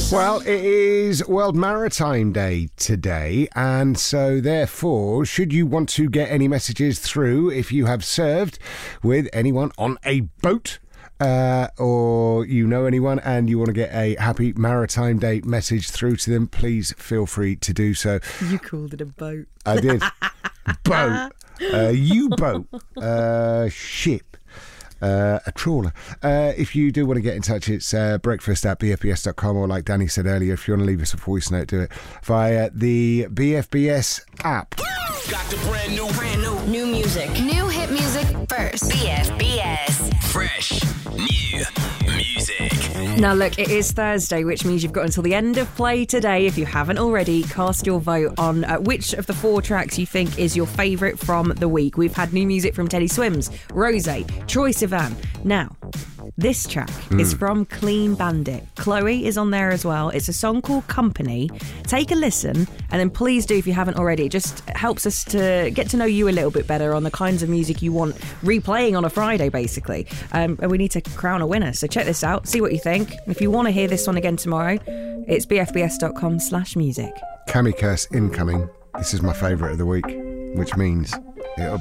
Well, it is World Maritime Day today, and so therefore, should you want to get any messages through if you have served with anyone on a boat, or you know anyone and you want to get a happy Maritime Day message through to them, please feel free to do so. You called it a boat. I did. Boat. U-boat. Ship. A trawler. If you do want to get in touch, it's breakfast@bfbs.com, or like Danny said earlier, if you want to leave us a voice note, do it via the BFBS app. Got the brand new music. New hit music first. BFBS. fresh new music. Now look, it is Thursday, which means you've got until the end of play today. If you haven't already, cast your vote on which of the 4 tracks you think is your favourite from the week. We've had new music from Teddy Swims, Rosé, Troye Sivan. Now, this track is from Clean Bandit. Chloe is on there as well. It's a song called Company. Take a listen, and then please do if you haven't already. It just helps us to get to know you a little bit better on the kinds of music you want replaying on a Friday, basically. And we need to crown a winner. So check this out, see what you think. If you want to hear this one again tomorrow, it's bfbs.com/music. Cammy Curse incoming. This is my favourite of the week, which means it'll